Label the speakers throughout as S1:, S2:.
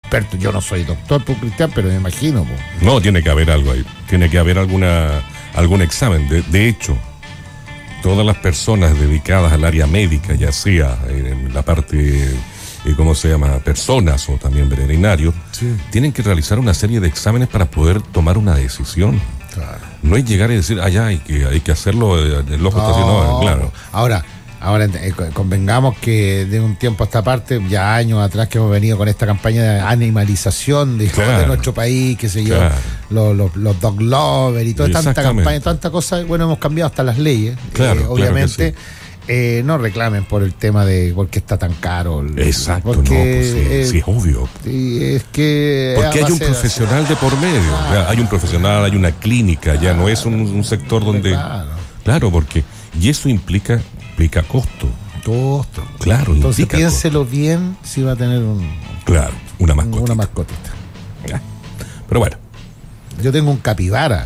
S1: experto. Yo no soy doctor, pues, Cristian, pero me imagino. Pues.
S2: No, tiene que haber algo ahí. Tiene que haber algún examen. De hecho, todas las personas dedicadas al área médica, ya sea en la parte, ¿cómo se llama?, personas o también veterinarios, sí, tienen que realizar una serie de exámenes para poder tomar una decisión.
S1: Claro.
S2: No es llegar y decir, ya hay que hacerlo, el ojo está así, no, claro.
S1: Ahora convengamos que de un tiempo a esta parte, ya años atrás que hemos venido con esta campaña de animalización de nuestro país, qué sé yo, los dog lovers y toda tanta campaña, tanta cosa, bueno, hemos cambiado hasta las leyes, obviamente. No reclamen por el tema de por qué está tan caro.
S2: Exacto, porque, sí, es obvio.
S1: Es que
S2: porque hay un profesional de por medio. Claro. Hay un profesional, hay una clínica, ya no es un sector donde. Claro, porque. Y eso implica costo.
S1: Costo.
S2: Claro,
S1: entonces piénselo bien si va a tener
S2: una mascotita.
S1: Una mascotita.
S2: Ya. Pero bueno.
S1: Yo tengo un capibara.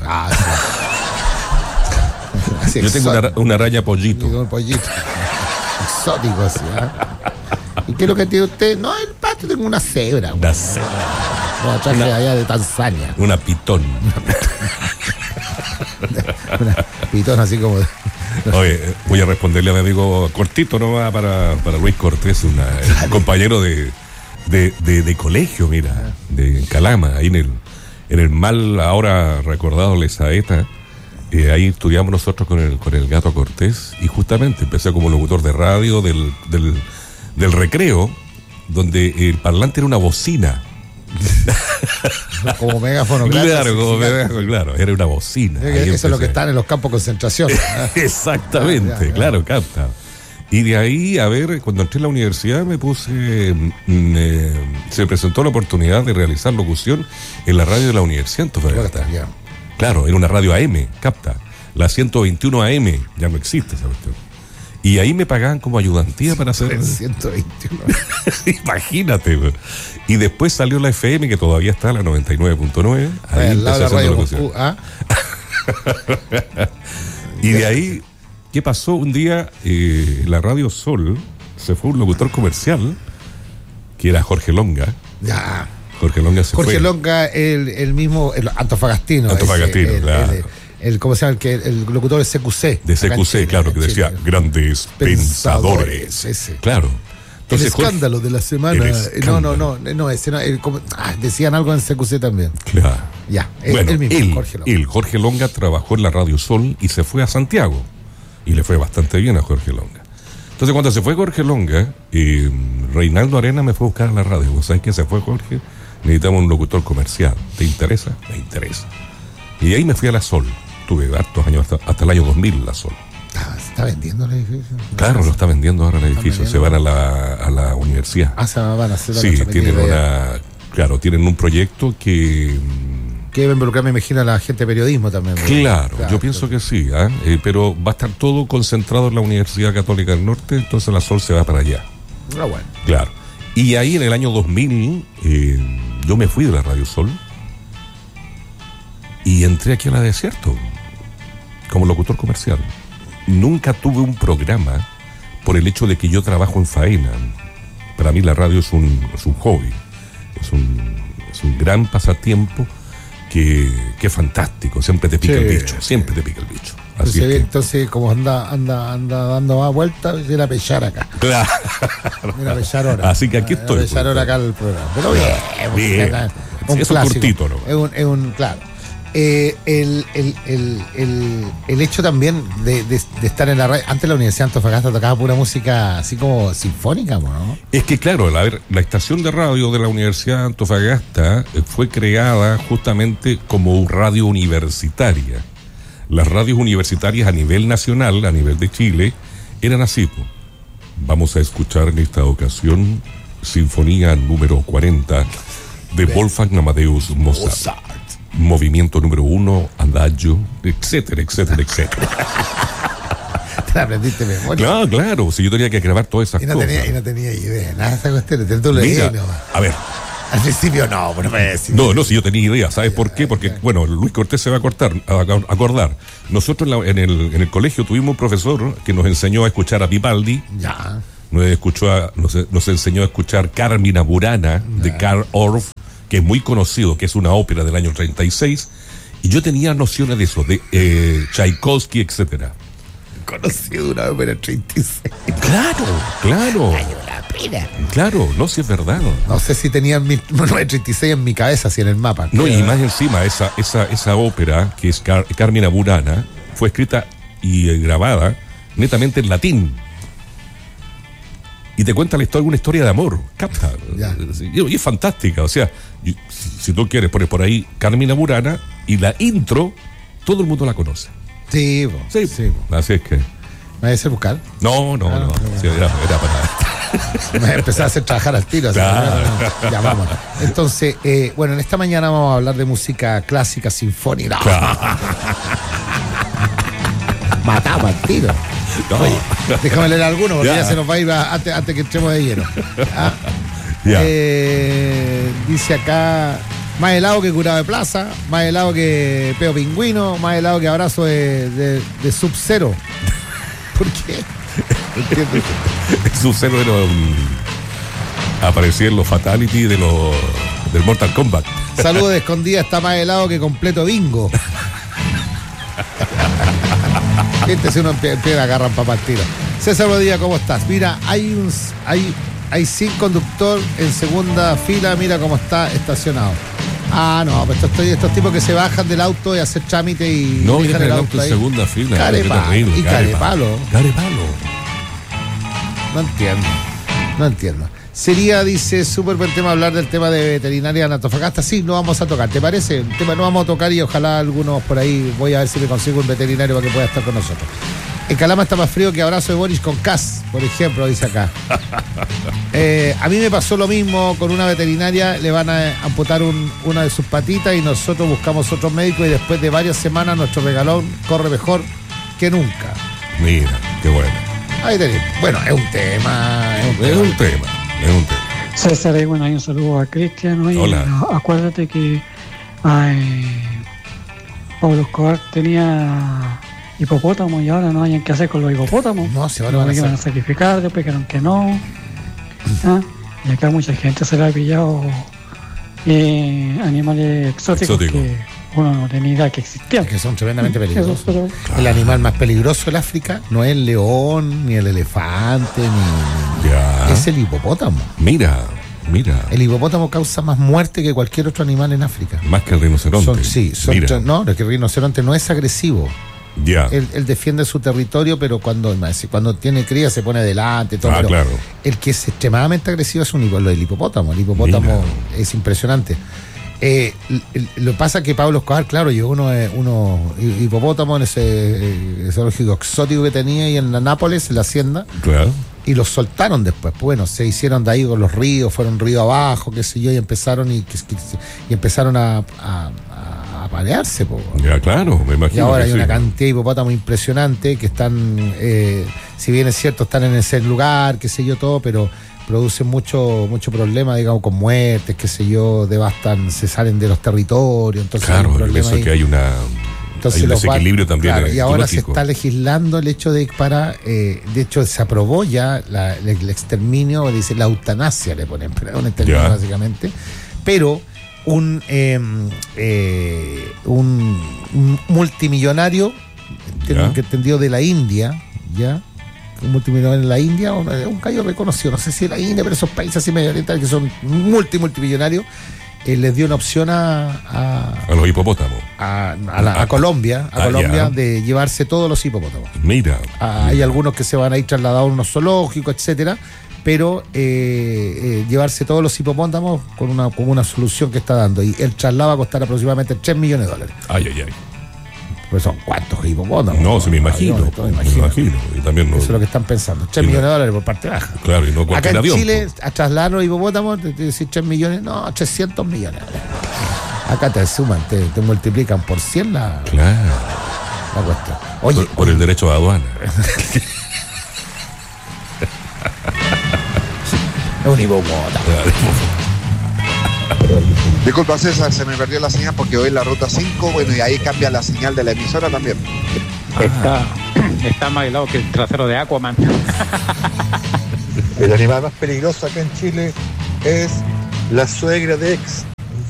S2: Sí. Yo tengo una araña pollito.
S1: Un pollito. Exótico así, ¿Y qué es lo que tiene usted? No, el patio tengo una cebra.
S2: Una cebra.
S1: Una traje allá de Tanzania.
S2: Una pitón.
S1: Una pitón así como...
S2: Oye, voy a responderle a mi amigo cortito nomás para Luis Cortés, un compañero de colegio, mira, de Calama, ahí en el mal ahora recordado Lesaeta. Ahí estudiamos nosotros con el Gato Cortés y justamente empecé como locutor de radio del recreo, donde el parlante era una bocina.
S1: Como megáfono.
S2: Claro, era una bocina.
S1: Eso es lo que están en los campos de concentración.
S2: Exactamente, claro, capta. Y de ahí, cuando entré en la universidad se me presentó la oportunidad de realizar locución en la radio de la Universidad Antofagasta. Claro, era una radio AM, capta. La 121 AM, ya no existe esa cuestión. Y ahí me pagaban como ayudantía para hacer...
S1: 121.
S2: Imagínate. Y después salió la FM, que todavía está, la 99.9. Ahí empecé haciendo locución. Y de ahí, ¿qué pasó? Un día, la Radio Sol, se fue un locutor comercial, que era Jorge Longa.
S1: Ya.
S2: Jorge Longa se fue.
S1: Jorge Longa, el mismo, el antofagastino.
S2: Claro.
S1: ¿Cómo se llama? El locutor de CQC.
S2: De CQC, claro, que decía grandes pensadores.
S1: Ese.
S2: Claro.
S1: Entonces, el escándalo de la semana. No, decían algo en CQC también.
S2: Claro.
S1: Ya,
S2: bueno,
S1: el mismo,
S2: Jorge Longa trabajó en la Radio Sol y se fue a Santiago. Y le fue bastante bien a Jorge Longa. Entonces, cuando se fue Jorge Longa, Reinaldo Arena me fue a buscar a la radio. ¿Vos sabés que se fue Jorge? Necesitamos un locutor comercial. ¿Te interesa? Me interesa. Y ahí me fui a la Sol. Tuve hartos años, hasta el año 2000 la Sol.
S1: ¿Está vendiendo el edificio?
S2: Claro, lo está vendiendo ahora el edificio. Se van a la universidad.
S1: Se van a hacer.
S2: Sí, tienen un proyecto que
S1: debe involucrar, me imagino, a la gente de periodismo también.
S2: Claro, yo pienso que sí, pero va a estar todo concentrado en la Universidad Católica del Norte, entonces la Sol se va para allá.
S1: Bueno.
S2: Claro. Y ahí en el año 2000 yo me fui de la Radio Sol y entré aquí a la Desierto como locutor comercial. Nunca tuve un programa por el hecho de que yo trabajo en faena. Para mí la radio es un hobby, es un gran pasatiempo que es fantástico. Siempre te pica el bicho, siempre te pica el bicho. Así
S1: entonces como anda dando más vueltas, viene a pechar acá.
S2: Claro.
S1: Viene a pechar ahora.
S2: Así que aquí estoy.
S1: A pechar ahora acá el programa. Pero bien.
S2: Es un cortito, ¿no?
S1: Es un claro. El hecho también de estar en la radio. Antes la Universidad de Antofagasta tocaba pura música así como sinfónica, ¿no?
S2: Es que claro, la estación de radio de la Universidad de Antofagasta fue creada justamente como radio universitaria. Las radios universitarias a nivel nacional, a nivel de Chile, eran así. Vamos a escuchar en esta ocasión Sinfonía número 40 de Wolfgang Amadeus Mozart. Movimiento número 1, Adagio, etcétera, etcétera, etcétera.
S1: Te la aprendiste de memoria.
S2: Claro, si yo tenía que grabar todas esas cosas.
S1: Y no tenía idea, nada de esa cuestión.
S2: Mira, a ver.
S1: Al principio no, pero me decís.
S2: No, si yo tenía idea, ¿sabes por qué? Porque, bueno, Luis Cortés se va a acordar. Nosotros en el colegio tuvimos un profesor que nos enseñó a escuchar a Vivaldi.
S1: Ya.
S2: nos enseñó a escuchar Carmina Burana de Karl Orff, que es muy conocido, que es una ópera del año 36, y yo tenía nociones de eso, de Tchaikovsky, etcétera.
S1: Conocido una ópera 36.
S2: Claro.
S1: Hay una pena.
S2: Claro, no, si es verdad.
S1: No sé si tenían 936 en mi cabeza, si en el mapa.
S2: No, y más encima, esa ópera, que es Carmina Burana, fue escrita y grabada netamente en latín. Y te cuenta una historia de amor, capta. Y es fantástica. O sea, si tú quieres, pones por ahí Carmina Burana y la intro, todo el mundo la conoce.
S1: Sí.
S2: Así es que.
S1: ¿Me vas a hacer buscar?
S2: No. Sí, era para.
S1: Me empecé a hacer trabajar al tiro.
S2: Claro.
S1: Ya vamos. Entonces, en esta mañana vamos a hablar de música clásica, sinfónica.
S2: Claro.
S1: Matamos al tiro.
S2: No.
S1: Oye, déjame leer alguno porque ya se nos va a ir antes que entremos de lleno. Dice acá: más helado que curado de plaza, más helado que peo pingüino, más helado que abrazo de Sub-Zero. ¿Por qué? ¿Entiendes?
S2: Sub-Zero aparecía en los Fatality del Mortal Kombat.
S1: Saludos de escondida, está más helado que completo bingo. Si uno empieza a agarrar para tiro. César Rodríguez, ¿cómo estás? Mira, hay sin conductor en segunda fila, mira cómo está estacionado. No, pues estos tipos que se bajan del auto y hacen trámite y
S2: no dejan el auto en segunda fila.
S1: Carepalo. No entiendo. Sería, dice, súper buen tema hablar del tema de veterinaria en Antofagasta. Sí, lo vamos a tocar, ¿te parece? El tema no vamos a tocar y ojalá algunos por ahí, voy a ver si me consigo un veterinario para que pueda estar con nosotros. En Calama está más frío que abrazo de Boris con Cas, por ejemplo, dice acá. A mí me pasó lo mismo con una veterinaria, le van a amputar una de sus patitas y nosotros buscamos otro médico y después de varias semanas nuestro regalón corre mejor que nunca.
S2: Mira, qué bueno.
S1: Ahí tenés. Bueno, es un tema.
S3: César, bueno, hay un saludo a Cristian.
S2: Hola.
S3: Acuérdate que Pablo Escobar tenía hipopótamos y ahora no hayan qué hacer con los hipopótamos.
S1: No, se van a
S3: sacrificar, después dijeron que no. Y acá mucha gente se le ha pillado animales exóticos que uno no tenía idea que existían.
S1: Que son tremendamente peligrosos. El animal más peligroso del África no es el león, ni el elefante, es el hipopótamo.
S2: Mira.
S1: El hipopótamo causa más muerte que cualquier otro animal en África.
S2: Más que el rinoceronte.
S1: No, es que el rinoceronte no es agresivo. Él defiende su territorio, pero cuando tiene cría se pone delante. Todo,
S2: claro.
S1: El que es extremadamente agresivo es el hipopótamo. El hipopótamo es impresionante. Lo que pasa es que Pablo Escobar, claro, llevó unos hipopótamos en ese zoológico exótico que tenía ahí en la Nápoles, en la hacienda.
S2: Claro.
S1: Y los soltaron después. Bueno, se hicieron de ahí con los ríos, fueron río abajo, qué sé yo, y empezaron a parearse.
S2: Claro, me imagino.
S1: Y ahora hay una cantidad de hipopótamos impresionante que están, si bien es cierto, están en ese lugar, qué sé yo, todo, pero producen mucho problema, digamos, con muertes, qué sé yo, devastan, se salen de los territorios. Entonces
S2: claro, hay un problema eso ahí. Que hay un desequilibrio también.
S1: Claro, y ahora se está legislando el hecho de de hecho se aprobó ya el exterminio, dice la eutanasia, le ponen, pero un exterminio básicamente, pero un multimillonario, tengo que entendido de la India, un multimillonario en la India, un gallo reconocido, no sé si en la India, pero esos países así medio orientales que son multimillonarios, les dio una opción a
S2: los hipopótamos,
S1: a Colombia, de llevarse todos los hipopótamos.
S2: Mira.
S1: Hay algunos que se van a ir trasladados a unos zoológicos, etcétera, pero llevarse todos los hipopótamos con una solución que está dando, y el traslado va a costar aproximadamente $3 millones.
S2: Ay.
S1: Pues son cuántos hipopótamos.
S2: No, se me imagino. Y también
S1: eso es lo que están pensando. $3 millones por parte baja.
S2: Claro, y no cualquier avión.
S1: Acá en Chile, a trasladar los hipopótamos, te decís 3 millones, no, 300 millones. Acá te suman, te multiplican por 100 la cuestión. Oye,
S2: por el derecho de aduana.
S1: Es un hipopótamo.
S4: Disculpa, César, se me perdió la señal porque hoy en la ruta 5, bueno, y ahí cambia la señal de la emisora también.
S3: Está más helado que el trasero de Aquaman.
S5: El animal más peligroso acá en Chile es la suegra de ex.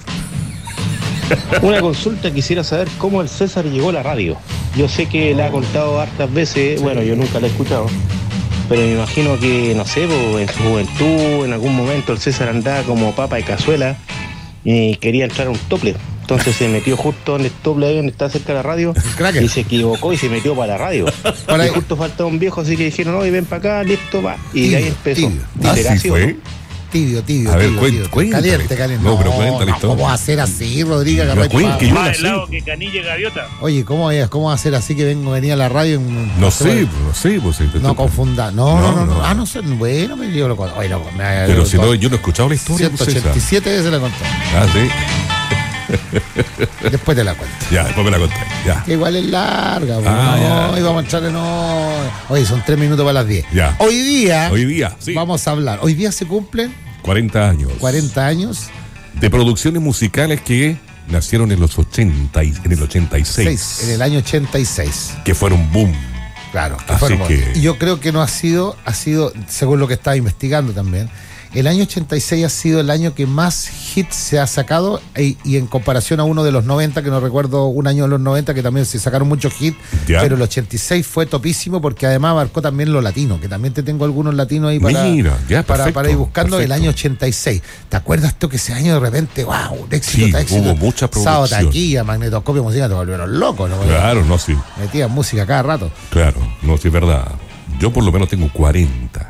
S6: Una consulta, quisiera saber cómo el César llegó a la radio. Yo sé que la ha contado hartas veces, bueno, yo nunca la he escuchado, pero me imagino que, no sé, en su juventud, en algún momento el César andaba como papa de cazuela y quería entrar a un tople. Entonces se metió justo en el tople ahí donde está cerca de la radio y se equivocó y se metió para la radio. Y justo faltaba un viejo, así que dijeron, no, ven para acá, listo, va. Y de ahí empezó.
S2: ¿Así fue?
S1: Tibio.
S2: A ver,
S1: cuenta. Caliente.
S2: No, pero cuéntale esto.
S1: ¿Cómo va a ser así, Rodríguez?
S7: Más helado que canilla y gaviota.
S1: Oye, ¿cómo va a ser así que venía a la radio?
S2: No sé, pues.
S1: No confunda. No. Ah, no sé. Bueno, me dio lo conté.
S2: Pero si no, yo no he escuchado la historia.
S1: 187 veces la conté.
S2: Ah, sí.
S1: Después te la cuento.
S2: Ya, después me la conté. Ya.
S1: Que igual es larga.
S2: Ya.
S1: Y vamos a echarle Oye, son 3 minutos para las 10.
S2: Ya.
S1: Hoy día,
S2: sí.
S1: Vamos a hablar. Hoy día se cumplen
S2: 40 años.
S1: 40 años.
S2: De producciones musicales que nacieron en los 80 en el 86.
S1: En el año 86.
S2: Que fueron boom.
S1: Claro. Y yo creo que no ha sido, según lo que estaba investigando también, el año 86 ha sido el año que más hits se ha sacado y en comparación a uno de los 90, que no recuerdo un año de los 90, que también se sacaron muchos hits, pero el 86 fue topísimo porque además abarcó también lo latino, que también te tengo algunos latinos ahí para ir buscando. Perfecto. El año 86. ¿Te acuerdas tú que ese año de repente, wow, un éxito,
S2: hubo mucha producción?
S1: Sábado Taquilla, Magnetoscopio Musical, te volvieron locos, ¿no?
S2: Claro, no, sí.
S1: Metían música cada rato.
S2: Claro, no, sí es verdad. Yo por lo menos tengo 40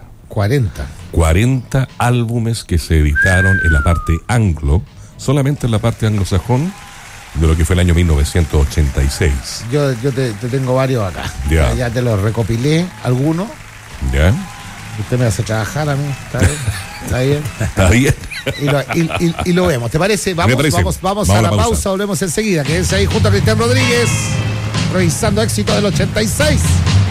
S2: álbumes que se editaron en la parte anglo, solamente en la parte anglosajón, de lo que fue el año 1986.
S1: Yo te tengo varios acá. Ya te los recopilé, algunos.
S2: Ya.
S1: Usted me hace trabajar a mí, ¿está bien?
S2: Está bien.
S1: Y lo vemos, ¿te parece? Vamos a la pausa, volvemos enseguida. Quédense ahí junto a Cristian Rodríguez, revisando éxito del 86.